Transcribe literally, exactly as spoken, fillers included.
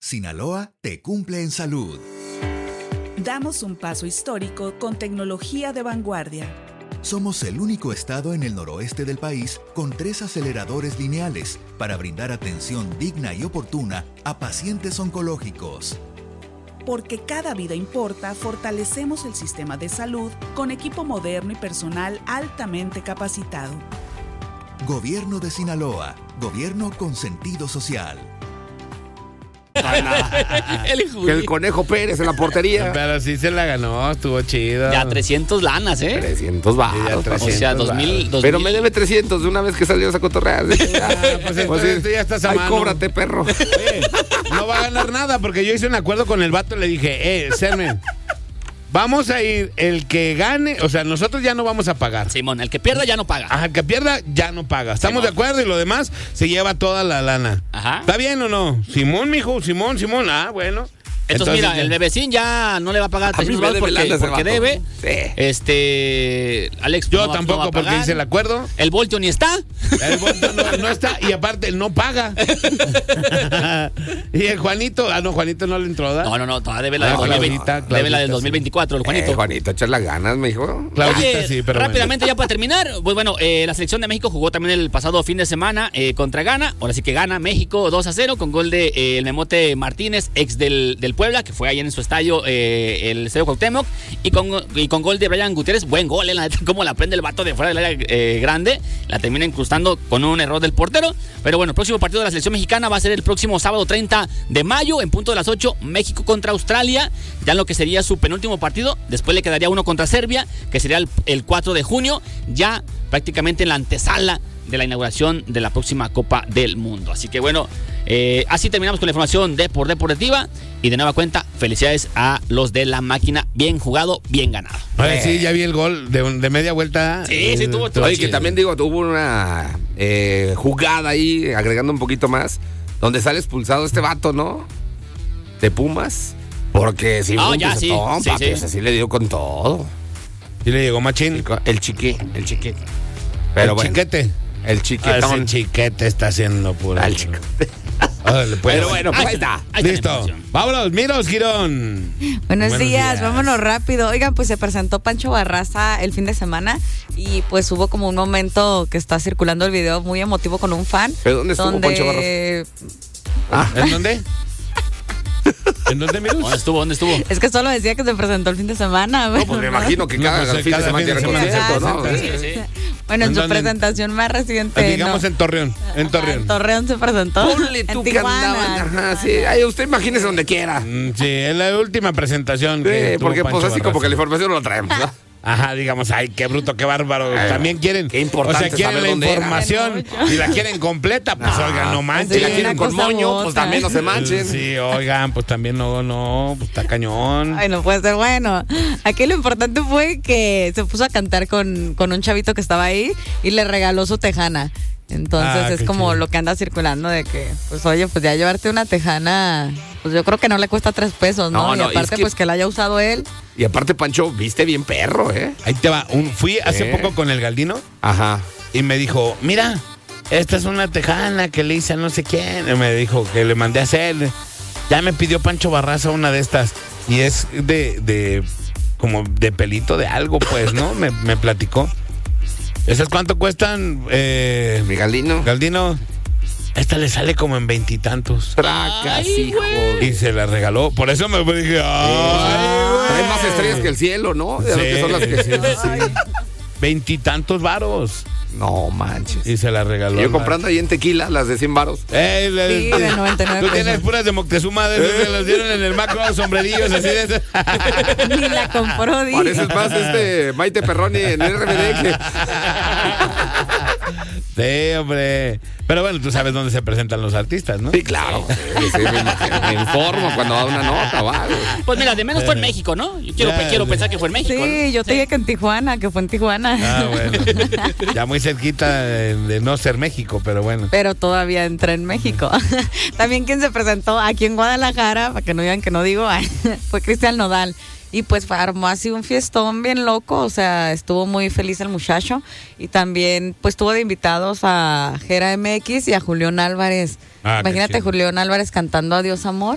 Sinaloa te cumple en salud. Damos un paso histórico con tecnología de vanguardia. Somos el único estado en el noroeste del país con tres aceleradores lineales para brindar atención digna y oportuna a pacientes oncológicos. Porque cada vida importa, fortalecemos el sistema de salud con equipo moderno y personal altamente capacitado. Gobierno de Sinaloa, gobierno con sentido social. el, que el Conejo Pérez en la portería. Pero sí se la ganó, estuvo chido. Ya trescientos lanas, ¿eh? trescientos baros. O sea, dos mil. Pero me debe trescientos de una vez que salió a cotorrear. Ah, pues entonces pues ya estás a ay, mano. Cóbrate, perro. Oye, no va a ganar nada porque yo hice un acuerdo con el vato y le dije, eh, Sermen, vamos a ir, el que gane, o sea, nosotros ya no vamos a pagar. Simón, el que pierda ya no paga. Ajá, el que pierda ya no paga. Estamos Simón. De acuerdo y lo demás se lleva toda la lana. Ajá. ¿Está bien o no? Simón, mijo, Simón, Simón. Ah, bueno. Entonces, Entonces mira, ya. El bebecín ya no le va a pagar trescientos baros porque, porque debe. Sí. Este, Alex, yo no tampoco no va a porque hice el acuerdo. El Voltio ni está. El Voltio no, no está y aparte no paga. Y el Juanito, ah no, Juanito no le entró, ¿da? No, no, no, todavía debe la, no, del, Claudita, Claudita, debe la del dos mil veinticuatro, el Juanito. Eh, Juanito, echar las ganas, me dijo. Claudita sí, pero rápidamente bueno. Ya para terminar, pues bueno, eh, la selección de México jugó también el pasado fin de semana eh, contra Ghana. Ahora sí que gana México dos a cero con gol de eh, el Memote Martínez, ex del, del Puebla, que fue ahí en su estadio, eh, el estadio Cuauhtémoc, y con, y con gol de Brian Gutiérrez, buen gol, eh, la neta, como la prende el vato de fuera del área eh, grande, la termina incrustando con un error del portero, pero bueno, el próximo partido de la selección mexicana va a ser el próximo sábado treinta de mayo, en punto de las ocho, México contra Australia, ya en lo que sería su penúltimo partido, después le quedaría uno contra Serbia, que sería el, el cuatro de junio, ya prácticamente en la antesala de la inauguración de la próxima Copa del Mundo. Así que bueno, eh, así terminamos con la información de por Deportiva y de nueva cuenta, felicidades a los de la máquina, bien jugado, bien ganado. Oye, eh. sí, ya vi el gol de, de media vuelta. Sí, eh, sí, tuvo. tuvo Oye, que también digo, tuvo una eh, jugada ahí, agregando un poquito más, donde sale expulsado este vato, ¿no? De Pumas, porque si oh, ya, sí, toma, sí, papi, sí. Ese sí le dio con todo. Sí le llegó machín. El chiqui, el chiqui. Pero el bueno. chiquete. El chiquetón. El chiquete está haciendo pura. El chiquete. Órale, pues. Pero bueno, pues ahí está. Ahí Listo. Está vámonos, Miros Girón. Buenos, Buenos días, días, vámonos rápido. Oigan, pues se presentó Pancho Barraza el fin de semana y pues hubo como un momento que está circulando el video muy emotivo con un fan. ¿Pero dónde estuvo donde... Pancho Barraza? ¿Ah? ¿En dónde? ¿En dónde, Miros? ¿Dónde estuvo? ¿Dónde estuvo? Es que solo decía que se presentó el fin de semana. No, pues me imagino que cada, no, pues, fin, cada de fin de semana tiene concierto, ¿no? Sí, sí. Bueno, en, en su presentación más reciente. Digamos no. en Torreón. En Torreón. En Torreón se presentó. Ponle tú que andaban. Ajá, sí. Ay, usted imagínese donde quiera. Mm, sí, es la última presentación. Sí, que porque pues Pancho así Barraza. Como que la información no la traemos, ¿no? Ajá, digamos, ay, qué bruto, qué bárbaro. Ay, también quieren, qué importante, o sea, quieren la información y la quieren completa, pues no, oigan, no manchen. Si la quieren con moño, otra. pues también no se manchen. Sí, oigan, pues también no, no, pues está cañón. Ay, no puede ser bueno. Aquí lo importante fue que se puso a cantar con, con un chavito que estaba ahí y le regaló su tejana. Entonces ah, es como chido. Lo que anda circulando de que, pues oye, pues ya llevarte una tejana, pues yo creo que no le cuesta tres pesos, ¿no? no y no, aparte, es que, pues que la haya usado él. Y aparte, Pancho, viste bien perro, ¿eh? Ahí te va. Un, fui hace eh. poco con el Galdino. Ajá. Y me dijo, mira, esta es una tejana que le hice a no sé quién. Y me dijo que le mandé a hacer. Ya me pidió Pancho Barraza una de estas. Y es de, de como de pelito de algo, pues, ¿no? me, me platicó. ¿Esas cuánto cuestan? Eh, Mi Galdino. Galdino. Esta le sale como en veintitantos. Tracas, hijo. Y se la regaló. Por eso me dije, ay, trae más estrellas que el cielo, ¿no? De sí, lo que son las que... sí, sí. Veintitantos varos. No manches. Y se la regaló. Y yo comprando ahí en Tequila las de cien varos. Eh, la, sí, de noventa y nueve. Tú tienes puras de Moctezuma, de esas que las dieron en el macro, sombrerillos así de esas. Ni la compró, dice. Pareces más este Maite Perroni en R B D que... Sí, hombre. Pero bueno, tú sabes dónde se presentan los artistas, ¿no? Sí, claro. Sí, sí, me, imagino, me informo cuando da una nota, ¿vale? Pues mira, de menos fue en México, ¿no? Yo quiero, ya, quiero ya. pensar que fue en México. Sí, ¿no? yo te sí. dije que en Tijuana, que fue en Tijuana. Ah, bueno. Ya muy cerquita de, de no ser México, pero bueno. Pero todavía entra en México. También quien se presentó aquí en Guadalajara, para que no digan que no digo, fue Cristian Nodal. Y pues armó así un fiestón bien loco, o sea, estuvo muy feliz el muchacho. Y también pues tuvo de invitados a Jera M X y a Julián Álvarez. Ah, imagínate Julián Álvarez cantando Adiós Amor.